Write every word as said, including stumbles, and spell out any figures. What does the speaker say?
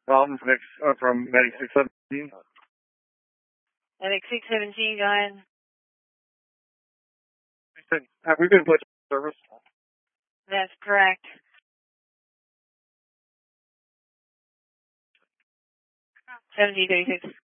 Um, next, uh, from Medic six seventeen. Medic six seventeen, go ahead. Have we been put in service? That's correct. seventeen thirty-six.